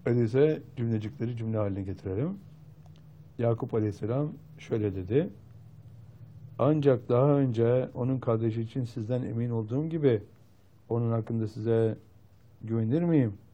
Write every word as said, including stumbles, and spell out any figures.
Öyleyse cümlecikleri cümle haline getirelim. Yakup Aleyhisselam şöyle dedi. Ancak daha önce onun kardeşi için sizden emin olduğum gibi onun hakkında size güvenir miyim?